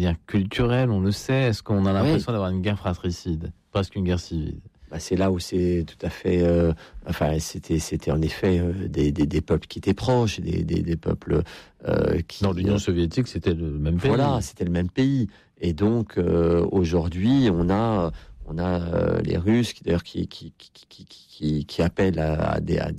liens culturels, on le sait. Est-ce qu'on a l'impression d'avoir une guerre fratricide, presque une guerre civile? C'est là où c'est tout à fait. C'était en effet des peuples qui étaient proches, des peuples qui. Dans l'Union soviétique, c'était le même pays. Voilà, c'était le même pays. Et donc aujourd'hui, on a les Russes qui appellent à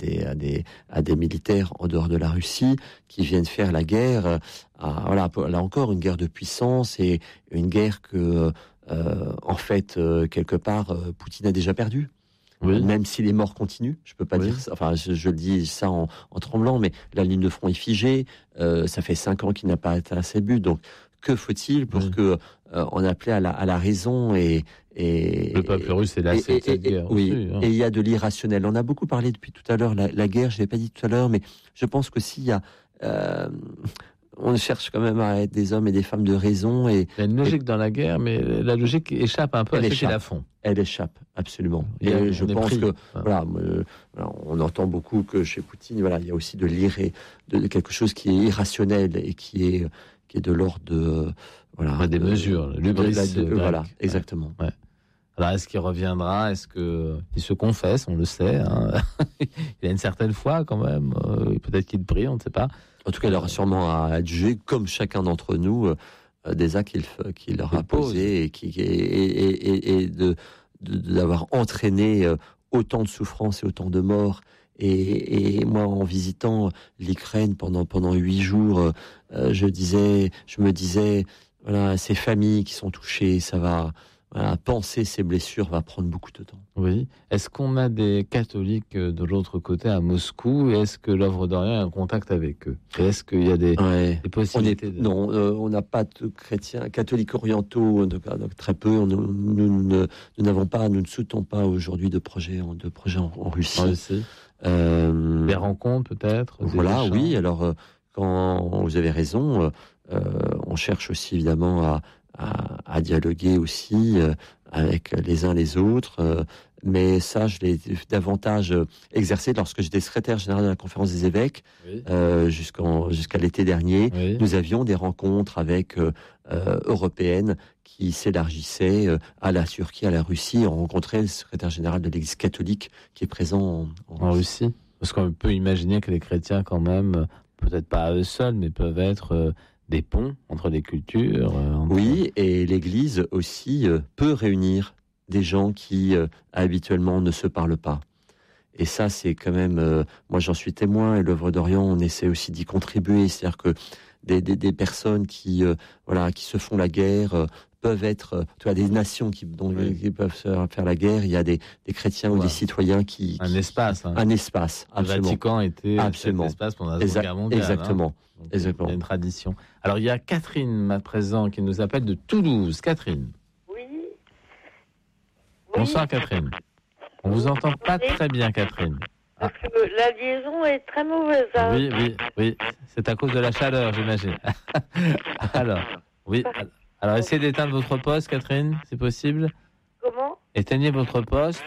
des militaires en dehors de la Russie qui viennent faire la guerre. Là encore, une guerre de puissance et une guerre que. En fait, quelque part, Poutine a déjà perdu. Oui. Même si les morts continuent, je peux pas dire ça. Enfin, je dis ça en tremblant, mais la ligne de front est figée. Ça fait 5 ans qu'il n'a pas atteint ses buts. Donc, que faut-il pour que on appelait à la raison et le peuple russe est lassé de cette guerre. Oui, aussi, hein. Et il y a de l'irrationnel. On a beaucoup parlé depuis tout à l'heure la guerre. Je l'ai pas dit tout à l'heure, mais je pense que s'il y a on cherche quand même à être des hommes et des femmes de raison. Il y a une logique dans la guerre, mais la logique échappe un peu à ce qui la font. Elle échappe, absolument. Et je pense que, on entend beaucoup que chez Poutine, il y a aussi de quelque chose qui est irrationnel et qui est de l'ordre de, des mesures, l'hubris. Voilà, exactement. Ouais. Alors, est-ce qu'il reviendra? Est-ce qu'il se confesse? On le sait. Hein. Il a une certaine foi quand même. Peut-être qu'il prie, on ne sait pas. En tout cas, il aura sûrement à adjuger, comme chacun d'entre nous, des actes qu'il leur a posés et d'avoir entraîné autant de souffrances et autant de morts. Et moi, en visitant l'Ukraine pendant 8 jours, je me disais, ces familles qui sont touchées, ça va. Penser ces blessures va prendre beaucoup de temps. Oui. Est-ce qu'on a des catholiques de l'autre côté à Moscou? Et est-ce que l'œuvre d'Orient a un contact avec eux? Et est-ce qu'il y a des possibilités Non, on n'a pas de chrétiens catholiques orientaux, donc très peu. Nous ne soutenons pas aujourd'hui de projets en Russie. Des rencontres peut-être. Oui. Alors, quand vous avez raison, on cherche aussi évidemment à dialoguer aussi avec les uns les autres, mais ça je l'ai davantage exercé lorsque j'étais secrétaire général de la conférence des évêques. Jusqu'à l'été dernier. Nous avions des rencontres avec européennes qui s'élargissaient à la Turquie, à la Russie. On rencontrait le secrétaire général de l'Église catholique qui est présent en Russie. Parce qu'on peut imaginer que les chrétiens quand même, peut-être pas à eux seuls, mais peuvent être des ponts entre les cultures. Oui, et l'Église aussi peut réunir des gens qui habituellement ne se parlent pas. Et ça, c'est quand même... moi, j'en suis témoin, et l'œuvre d'Orient, on essaie aussi d'y contribuer. C'est-à-dire que des personnes qui se font la guerre peuvent être... des nations qui peuvent faire la guerre. Il y a des chrétiens ou des citoyens qui... Un espace. Un espace, absolument. Le Vatican était cet espace pendant la Seconde Guerre mondiale. Exactement. Exactement. Il y a une tradition. Alors, il y a Catherine, à présent, qui nous appelle de Toulouse. Catherine. Oui. Bonsoir, Catherine. On vous entend pas très bien, Catherine. Parce que la liaison est très mauvaise. Hein. Oui. C'est à cause de la chaleur, j'imagine. Alors, essayez d'éteindre votre poste, Catherine, c'est possible. Comment? Éteignez votre poste.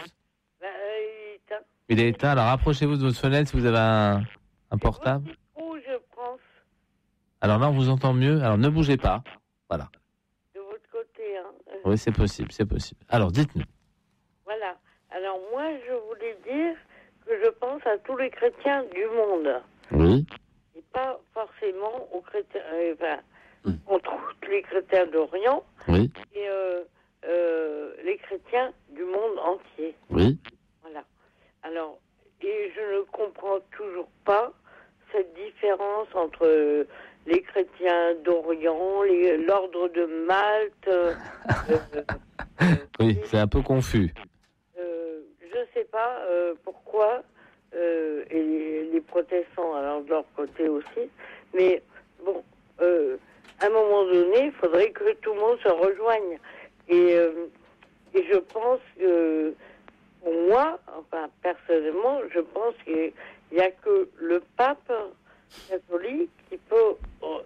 Il est éteint. Alors, rapprochez-vous de votre fenêtre si vous avez un portable. Je pense. Alors là, on vous entend mieux. Alors, ne bougez pas. Voilà. De votre côté. Hein. Oui, c'est possible. Alors, dites-nous. Voilà. Alors, moi, je voulais dire que je pense à tous les chrétiens du monde. Oui. Et pas forcément aux chrétiens... on trouve les chrétiens d'Orient. Oui. Et les chrétiens du monde entier. Oui. Voilà. Alors, et je ne comprends toujours pas cette différence entre les chrétiens d'Orient, l'ordre de Malte. Oui, c'est un peu confus. Je ne sais pas pourquoi, et les protestants, alors de leur côté aussi, mais bon, à un moment donné, il faudrait que tout le monde se rejoigne. Et je pense que, pour moi, enfin, personnellement, je pense qu'il n'y a que le pape catholique qui peut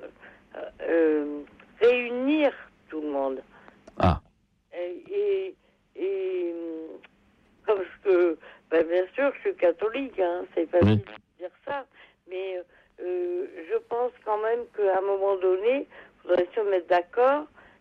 réunir tout le monde. Ah. Et parce que, bien sûr, je suis catholique, hein, c'est facile de dire ça, mais je pense quand même qu'à un moment donné, il faudrait se mettre d'accord